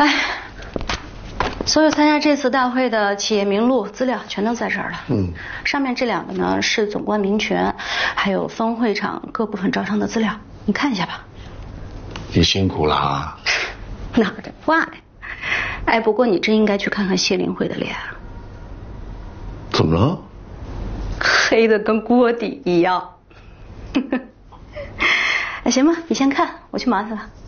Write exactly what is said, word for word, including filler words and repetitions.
哎，所有参加这次大会的企业名录资料全都在这儿了。嗯，上面这两个呢是总冠名权，还有分会场各部分招商的资料，你看一下吧。 你辛苦了啊。 哪儿的话呀？哎，不过你真应该去看看谢灵慧的脸。 怎么了？ 黑的跟锅底一样。哎，行吧，你先看，我去忙去了。